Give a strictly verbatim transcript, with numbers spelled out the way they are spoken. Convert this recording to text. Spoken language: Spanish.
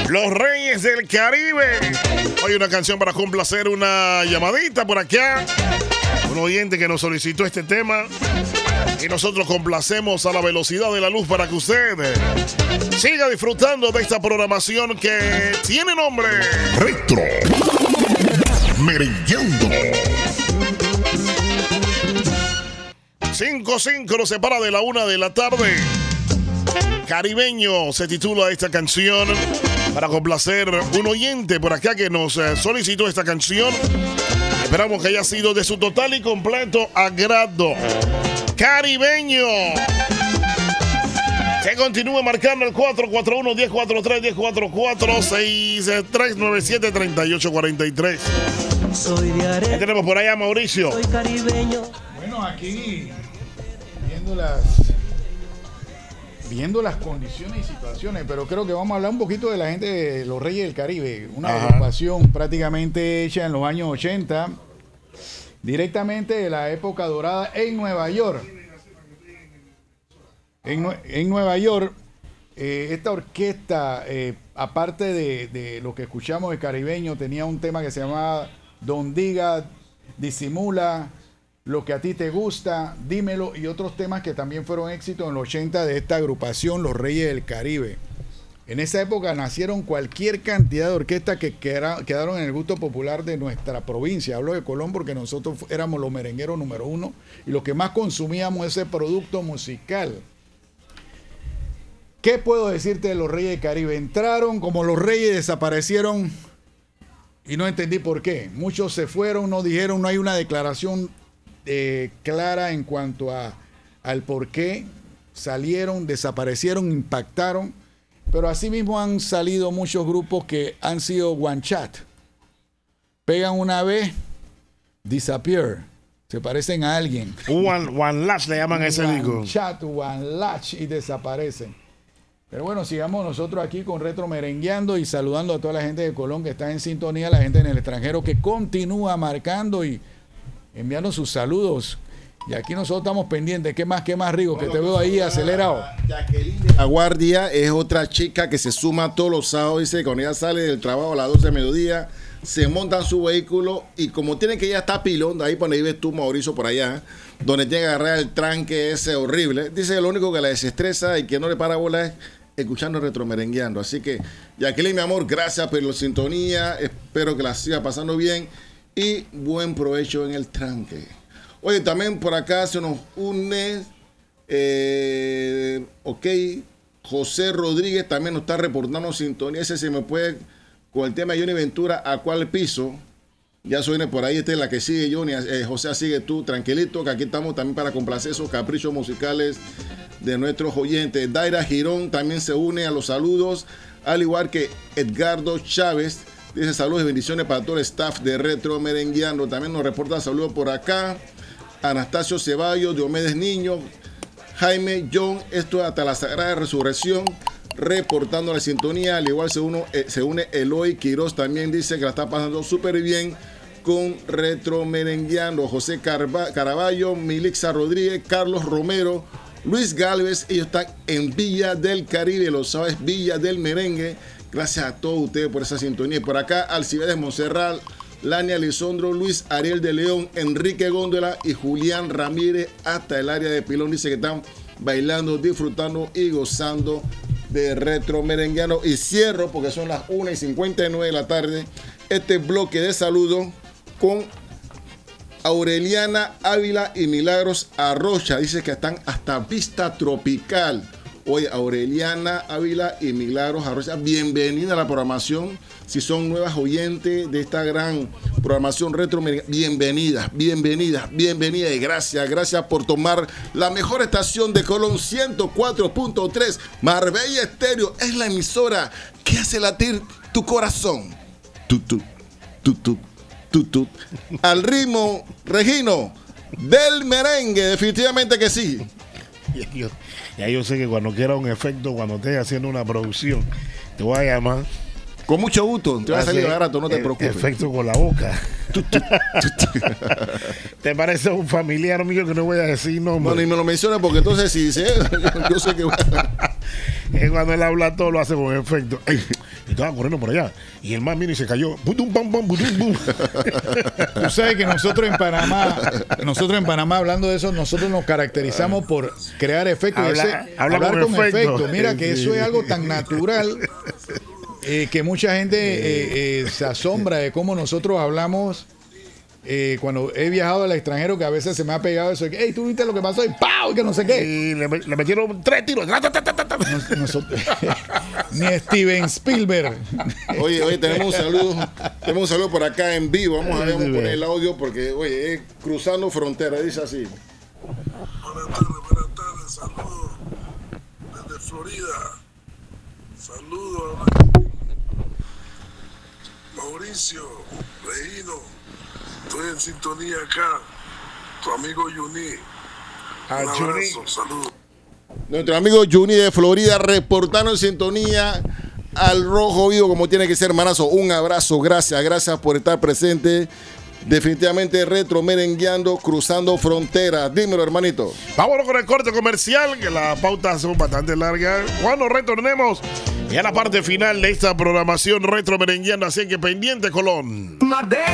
Los Reyes del Caribe. Hay una canción para complacer una llamadita por acá. Un oyente que nos solicitó este tema. Y nosotros complacemos a la velocidad de la luz para que usted siga disfrutando de esta programación que tiene nombre Retro Merengueando. cinco cinco nos separa de la una de la tarde. Caribeño se titula esta canción para complacer un oyente por acá que nos solicitó esta canción. Esperamos que haya sido de su total y completo agrado. Caribeño. Que continúe marcando el cuatro cuatro uno, uno cero cuatro tres, uno cero cuatro cuatro, seis tres nueve siete, tres ocho cuatro tres. Soy de arena. ¿Qué tenemos por allá, Mauricio? Soy caribeño. Bueno, aquí viendo las viendo las condiciones y situaciones, pero creo que vamos a hablar un poquito de la gente de los Reyes del Caribe, una Ajá. agrupación prácticamente hecha en los años ochenta, directamente de la época dorada en Nueva York. En, Nue- en Nueva York, eh, esta orquesta, eh, aparte de, de lo que escuchamos de Caribeño, tenía un tema que se llamaba Don Diga, Disimula, Lo que a ti te gusta, Dímelo, y otros temas que también fueron éxitos en los ochenta de esta agrupación, Los Reyes del Caribe. En esa época nacieron cualquier cantidad de orquestas que quera- quedaron en el gusto popular de nuestra provincia. Hablo de Colón porque nosotros fu- éramos los merengueros número uno y los que más consumíamos ese producto musical. ¿Qué puedo decirte de los Reyes del Caribe? Entraron como los Reyes, desaparecieron y no entendí por qué. Muchos se fueron, no dijeron, no hay una declaración eh, clara en cuanto a, al por qué salieron, desaparecieron, impactaron. Pero asimismo han salido muchos grupos que han sido one shot. Pegan una vez, disappear. Se parecen a alguien. One, one Lash le llaman a ese disco. One shot, one latch y desaparecen. Pero bueno, sigamos nosotros aquí con Retro Merengueando y saludando a toda la gente de Colón que está en sintonía, la gente en el extranjero que continúa marcando y enviando sus saludos. Y aquí nosotros estamos pendientes. ¿Qué más, qué más, Rigo? Que te veo ahí acelerado. Jacqueline de La Guardia es otra chica que se suma todos los sábados. Dice que cuando ella sale del trabajo a las doce de mediodía, se monta en su vehículo y como tiene que ya estar pilón, ahí por donde vives tú, Mauricio, por allá, donde tiene que agarrar el tranque ese horrible. Dice que lo único que la desestresa y que no le para bola es escuchando Retro Merengueando. Así que, Jacqueline, mi amor, gracias por la sintonía. Espero que la siga pasando bien y buen provecho en el tranque. Oye, también por acá se nos une, eh, ok, José Rodríguez también nos está reportando sintonía. Ese se me puede, con el tema de Johnny Ventura, ¿a cuál piso? Ya suene por ahí, esta es la que sigue, Johnny. Eh, José, sigue tú, tranquilito, que aquí estamos también para complacer esos caprichos musicales de nuestros oyentes. Daira Girón también se une a los saludos, al igual que Edgardo Chávez. Dice saludos y bendiciones para todo el staff de Retro Merengueando. También nos reporta saludos por acá. Anastasio Ceballos, Diomedes Niño, Jaime John, esto es hasta la Sagrada Resurrección, reportando la sintonía. Al igual se, uno, eh, se une Eloy Quiroz, también dice que la está pasando súper bien con Retro Merengueando. José Carva, Caraballo, Milixa Rodríguez, Carlos Romero, Luis Galvez, ellos están en Villa del Caribe, lo sabes, Villa del Merengue. Gracias a todos ustedes por esa sintonía. Y por acá, Alcibiades Monserrat, Lania Lisondro, Luis Ariel de León, Enrique Góndola y Julián Ramírez hasta el área de Pilón. Dice que están bailando, disfrutando y gozando de Retro Merengueando. Y cierro, porque son las una y cincuenta y nueve de la tarde, este bloque de saludos con Aureliana Ávila y Milagros Arrocha. Dice que están hasta Vista Tropical. Oye, Aureliana Ávila y Milagros Arrocha, bienvenida a la programación. Si son nuevas oyentes de esta gran programación Retro, bienvenidas, bienvenidas, bienvenidas y gracias, gracias por tomar la mejor estación de Colón, ciento cuatro punto tres, Marbella Estéreo, es la emisora que hace latir tu corazón. Tut, tut, tut, tut, tut, tut. Al ritmo, Regino, del merengue, definitivamente que sí. Ya yo, ya yo sé que cuando quiera un efecto, cuando estés haciendo una producción, te voy a llamar Con mucho gusto. Te va a salir barato, no te e- preocupes. Efecto con la boca. ¿Te parece un familiar mío que no voy a decir nombre? No, ni me lo menciones porque entonces si dice, yo sé que... Es cuando él habla todo lo hace con efecto. Ey, estaba corriendo por allá y el man vino y se cayó. Putum, pam, pam, putum, pum. Tú sabes que nosotros en Panamá, nosotros en Panamá, hablando de eso, nosotros nos caracterizamos por crear efectos. Habla- Ese- habla hablar con con efecto. efectos. Mira que Sí. eso es algo tan natural eh, que mucha gente eh, eh, se asombra de cómo nosotros hablamos. Eh, cuando he viajado al extranjero, que a veces se me ha pegado eso de que, hey, tú viste lo que pasó y ¡pau! Que no sé qué. Y le, le metieron tres tiros. Nos- nosotros- ni Steven Spielberg. Oye, oye, tenemos un saludo. Tenemos un saludo por acá en vivo. Vamos a ver, vamos a poner el audio porque, oye, es cruzando frontera, dice así. Buenas tardes, buenas tardes, saludos desde Florida. Saludos a Mauricio, Reino. Estoy en sintonía acá. Tu amigo Yuni. Ah, Un Yuni. abrazo, saludos. Nuestro amigo Juni de Florida reportando en sintonía al Rojo Vivo como tiene que ser, hermanazo. Un abrazo, gracias, gracias por estar presente. Definitivamente retro merengueando, cruzando fronteras. Dímelo, hermanito. Vámonos con el corte comercial, que las pautas son bastante largas. Cuando retornemos, ya la parte final de esta programación retro merengueando, así que pendiente, Colón.